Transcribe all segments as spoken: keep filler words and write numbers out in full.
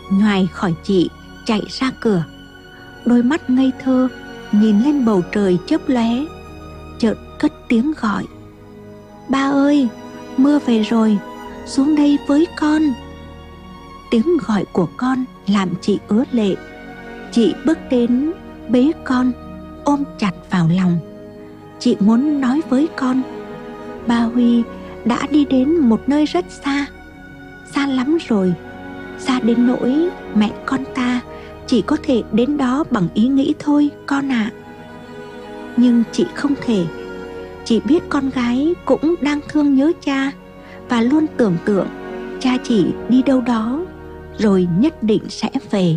nhoài khỏi chị, chạy ra cửa. Đôi mắt ngây thơ nhìn lên bầu trời chớp lóe, chợt cất tiếng gọi: "Ba ơi, mưa về rồi, xuống đây với con." Tiếng gọi của con làm chị ứa lệ. Chị bước đến bế con, ôm chặt vào lòng. Chị muốn nói với con: "Ba Huy đã đi đến một nơi rất xa, xa lắm rồi, xa đến nỗi mẹ con ta chỉ có thể đến đó bằng ý nghĩ thôi con ạ." Nhưng chị không thể. Chị biết con gái cũng đang thương nhớ cha và luôn tưởng tượng cha chị đi đâu đó rồi nhất định sẽ về.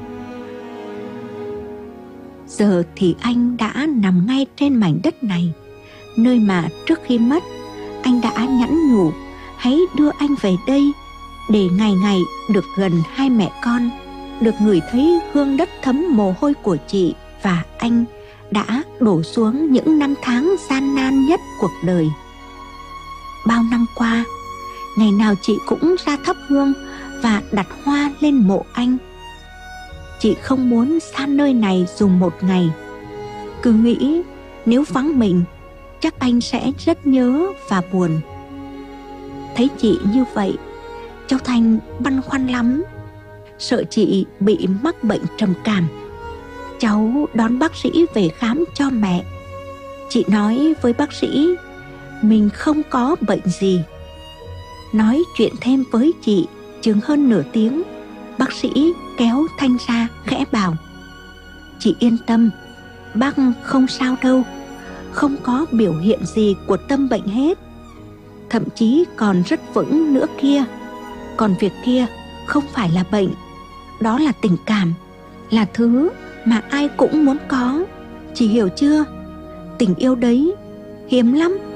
Giờ thì anh đã nằm ngay trên mảnh đất này, nơi mà trước khi mất anh đã nhắn nhủ hãy đưa anh về đây để ngày ngày được gần hai mẹ con, được ngửi thấy hương đất thấm mồ hôi của chị và anh đã đổ xuống những năm tháng gian nan nhất cuộc đời. Bao năm qua, ngày nào chị cũng ra thắp hương và đặt hoa lên mộ anh. Chị không muốn xa nơi này dù một ngày. Cứ nghĩ nếu vắng mình, chắc anh sẽ rất nhớ và buồn. Thấy chị như vậy, cháu Thanh băn khoăn lắm, sợ chị bị mắc bệnh trầm cảm. Cháu đón bác sĩ về khám cho mẹ. Chị nói với bác sĩ mình không có bệnh gì. Nói chuyện thêm với chị chừng hơn nửa tiếng, bác sĩ kéo Thanh ra khẽ bảo: "Chị yên tâm, bác không sao đâu, không có biểu hiện gì của tâm bệnh hết. Thậm chí còn rất vững nữa kia. Còn việc kia không phải là bệnh, đó là tình cảm, là thứ mà ai cũng muốn có. Chị hiểu chưa? Tình yêu đấy hiếm lắm,